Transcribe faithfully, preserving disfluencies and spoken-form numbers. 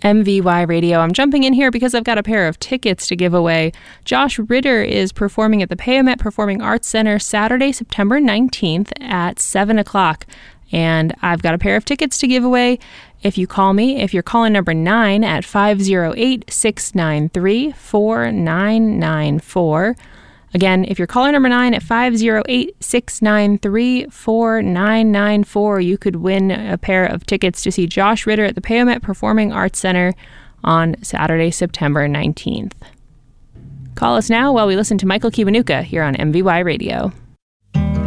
M V Y Radio. I'm jumping in here because I've got a pair of tickets to give away. Josh Ritter is performing at the Payomet Performing Arts Center Saturday, September nineteenth at seven o'clock. And I've got a pair of tickets to give away. If you call me, if you're calling number nine at five oh eight, six nine three, four nine nine four. Again, if you're calling number nine at five oh eight, six nine three, four nine nine four, you could win a pair of tickets to see Josh Ritter at the Payomet Performing Arts Center on Saturday, September nineteenth. Call us now while we listen to Michael Kiwanuka here on M V Y Radio.